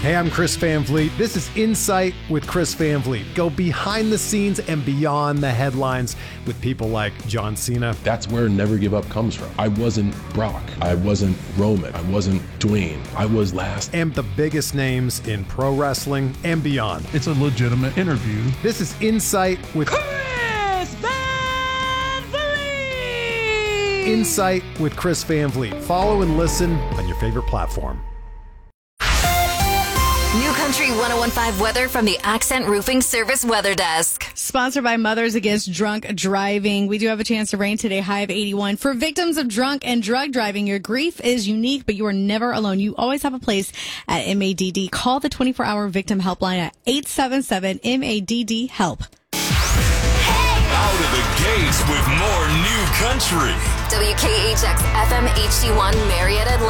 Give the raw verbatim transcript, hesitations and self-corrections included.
Hey, I'm Chris Van Vliet. This is Insight with Chris Van Vliet. Go behind the scenes and beyond the headlines with people like John Cena. That's where Never Give Up comes from. I wasn't Brock. I wasn't Roman. I wasn't Dwayne. I was last. And the biggest names in pro wrestling and beyond. It's a legitimate interview. This is Insight with Chris Van Vliet. Insight with Chris Van Vliet. Follow and listen on your favorite platform. New Country one oh one point five weather from the Accent Roofing Service Weather Desk. Sponsored by Mothers Against Drunk Driving. We do have a chance of rain today, high of eighty-one. For victims of drunk and drug driving, your grief is unique, but you are never alone. You always have a place at M A D D. Call the twenty-four hour victim helpline at eight seven seven M A D D help. Out of the gates with more New Country. W K H X F M H D one Marietta, Atlanta.